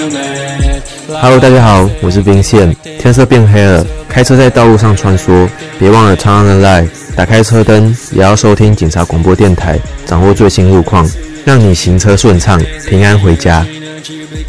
Hello， 大家好，我是冰线。天色变黑了，开车在道路上穿梭，别忘了 turn on the light， 打开车灯，也要收听警察广播电台，掌握最新路况，让你行车顺畅，平安回家。